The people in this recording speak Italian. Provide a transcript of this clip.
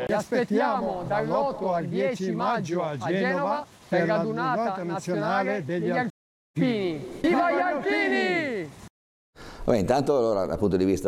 Vi aspettiamo dall'8 al 10 maggio a Genova per la radunata nazionale degli alpini. Viva gli alpini! Vabbè, intanto allora dal punto di vista